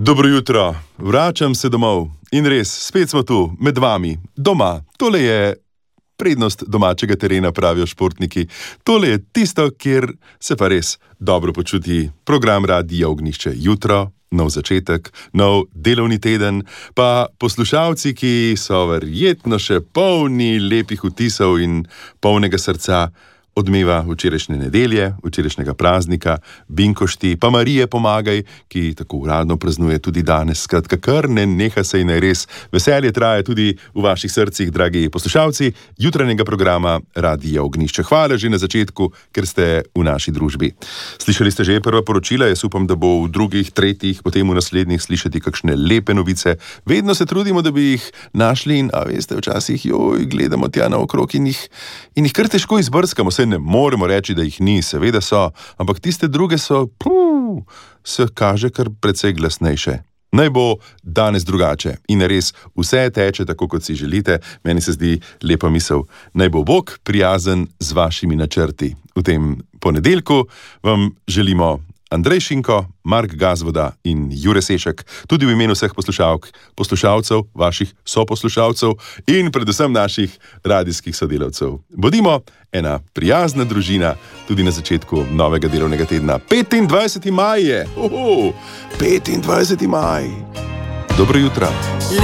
Dobro jutro, vračam se domov in res, spet smo tu, med vami, doma. Tole je prednost domačega terena, pravijo športniki. Tole je tisto, kjer se pa res dobro počuti program Radia Ognjišče. Jutro, nov začetek, nov delovni teden, pa poslušalci, ki so verjetno še polni lepih vtisov in polnega srca odmeva včerajšnje nedelje, včerajšnjega praznika, Binkošti, pa Marije pomagaj, ki tako uradno praznuje tudi danes. Skratka, kar ne neha se in naj res veselje traja tudi v vaših srcih, dragi poslušalci jutranjega programa Radia Ognjišče. Hvala že na začetku, ker ste v naši družbi. Slišali ste že prva poročila, jaz upam, da bo v drugih, tretjih, potem v naslednjih slišati kakšne lepe novice. Vedno se trudimo, da bi jih našli in, a veste, včasih gledamo tja naokrog in jih kar težko izbrskamo. Ne moremo reči, da jih ni, seveda so, ampak tiste druge so, se kaže kar precej glasnejše. Naj bo danes drugače in res vse teče tako, kot si želite. Meni se zdi lepa misel. Naj bo Bog prijazen z vašimi načrti. V tem ponedeljku vam želimo Andrej Šinko, Mark Gazvoda in Jure Sešek, tudi v imenu vseh poslušalcev, vaših soposlušalcev in predvsem naših radijskih sodelavcev. Bodimo ena prijazna družina tudi na začetku novega delovnega tedna. 25. maj je! 25. maj! Dobro jutro!